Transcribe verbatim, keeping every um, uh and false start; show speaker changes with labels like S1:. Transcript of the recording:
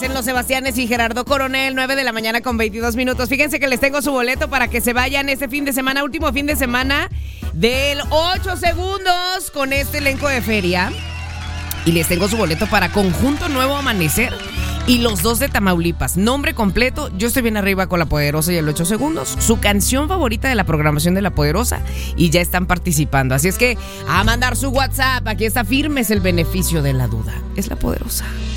S1: en Los Sebastianes y Gerardo Coronel, nueve de la mañana con veintidós minutos. Fíjense que les tengo su boleto para que se vayan este fin de semana, último fin de semana del ocho segundos con este elenco de feria. Y les tengo su boleto para Conjunto Nuevo Amanecer y Los Dos de Tamaulipas. Nombre completo, Yo Estoy Bien Arriba con La Poderosa y el ocho segundos. Su canción favorita de la programación de La Poderosa. Y ya están participando. Así es que a mandar su WhatsApp. Aquí está, firme, es el beneficio de la duda. Es La Poderosa.